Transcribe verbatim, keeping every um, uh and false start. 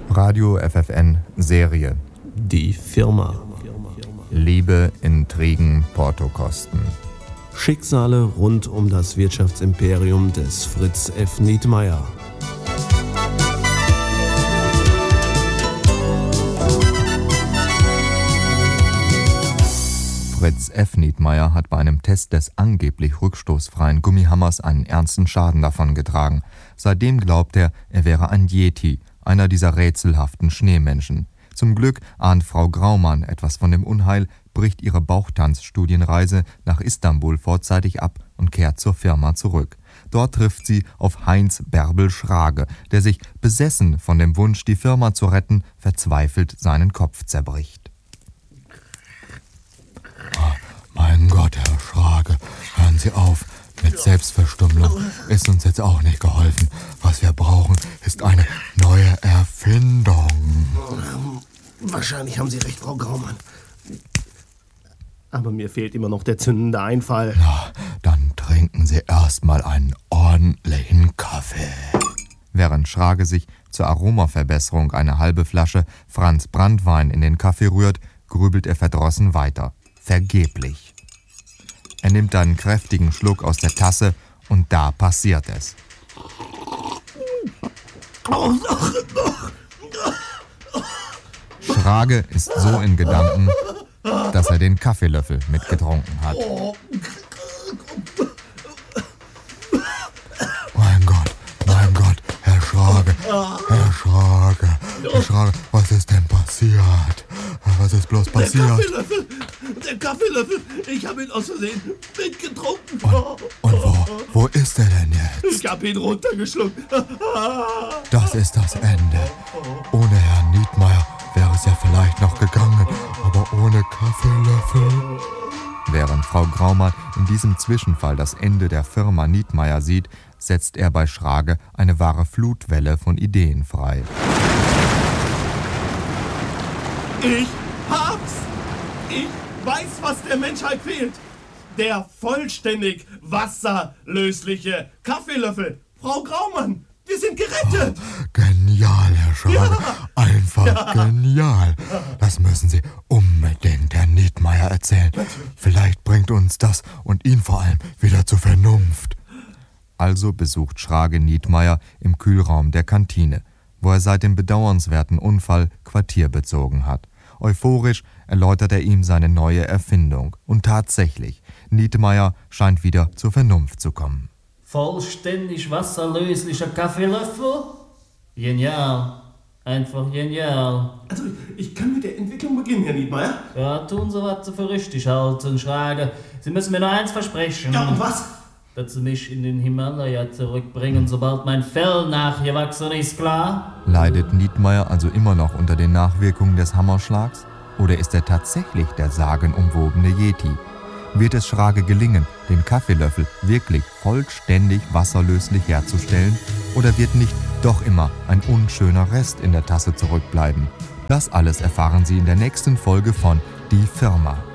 Radio F F N Serie Die Firma. Liebe, Intrigen, Portokosten. Schicksale rund um das Wirtschaftsimperium des Fritz F. Nietmeyer. Fritz F. Nietmeyer hat bei einem Test des angeblich rückstoßfreien Gummihammers einen ernsten Schaden davongetragen. Seitdem glaubt er, er wäre ein Yeti, einer dieser rätselhaften Schneemenschen. Zum Glück ahnt Frau Graumann etwas von dem Unheil, bricht ihre Bauchtanzstudienreise nach Istanbul vorzeitig ab und kehrt zur Firma zurück. Dort trifft sie auf Heinz Bärbel Schrage, der sich, besessen von dem Wunsch, die Firma zu retten, verzweifelt seinen Kopf zerbricht. Oh, mein Gott, Herr Schrage, hören Sie auf. Mit Selbstverstümmelung ist uns jetzt auch nicht geholfen. Was wir brauchen, ist eine neue Erfindung. Wahrscheinlich haben Sie recht, Frau Graumann. Aber mir fehlt immer noch der zündende Einfall. Na, dann trinken Sie erstmal einen ordentlichen Kaffee. Während Schrage sich zur Aromaverbesserung eine halbe Flasche Franz Branntwein in den Kaffee rührt, grübelt er verdrossen weiter. Vergeblich. Er nimmt einen kräftigen Schluck aus der Tasse und da passiert es. Schrage ist so in Gedanken, dass er den Kaffeelöffel mitgetrunken hat. Mein Gott, mein Gott, Herr Schrage, Herr Schrage, Herr Schrage, was ist denn passiert? Was ist bloß passiert? Der Kaffeelöffel, der Kaffeelöffel, ich habe ihn aus Versehen mitgetrunken. Und, und wo, wo ist er denn jetzt? Ich habe ihn runtergeschluckt. Das ist das Ende. Ohne Herrn Nietmeyer wäre es ja vielleicht noch gegangen, aber ohne Kaffeelöffel. Während Frau Graumann in diesem Zwischenfall das Ende der Firma Nietmeyer sieht, setzt er bei Schrage eine wahre Flutwelle von Ideen frei. Ich hab's! Ich weiß, was der Menschheit fehlt. Der vollständig wasserlösliche Kaffeelöffel. Frau Graumann, wir sind gerettet! Oh, genial, Herr Schrage. Ja. Einfach Ja. genial. Das müssen Sie unbedingt Herrn Nietmeyer erzählen. Vielleicht bringt uns das und ihn vor allem wieder zur Vernunft. Also besucht Schrage Nietmeyer im Kühlraum der Kantine, wo er seit dem bedauernswerten Unfall Quartier bezogen hat. Euphorisch erläutert er ihm seine neue Erfindung. Und tatsächlich, Nietmeyer scheint wieder zur Vernunft zu kommen. Vollständig wasserlöslicher Kaffeelöffel? Genial. Einfach genial. Also, ich kann mit der Entwicklung beginnen, Herr Nietmeyer. Ja, tun Sie, was Sie für richtig halten, Schrage. Sie müssen mir nur eins versprechen. Ja, und was? Dass Sie mich in den Himalaya zurückbringen, sobald mein Fell nachgewachsen ist, klar? Leidet Nietmeyer also immer noch unter den Nachwirkungen des Hammerschlags? Oder ist er tatsächlich der sagenumwobene Yeti? Wird es Schrage gelingen, den Kaffeelöffel wirklich vollständig wasserlöslich herzustellen? Oder wird nicht doch immer ein unschöner Rest in der Tasse zurückbleiben? Das alles erfahren Sie in der nächsten Folge von Die Firma.